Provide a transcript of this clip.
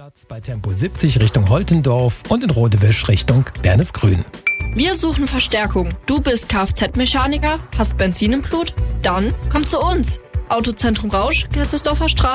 Platz bei Tempo 70 Richtung Holtendorf und in Rodewisch Richtung Bernesgrün. Wir suchen Verstärkung. Du bist Kfz-Mechaniker, hast Benzin im Blut? Dann komm zu uns. Autozentrum Rausch, Gerstersdorfer Straße.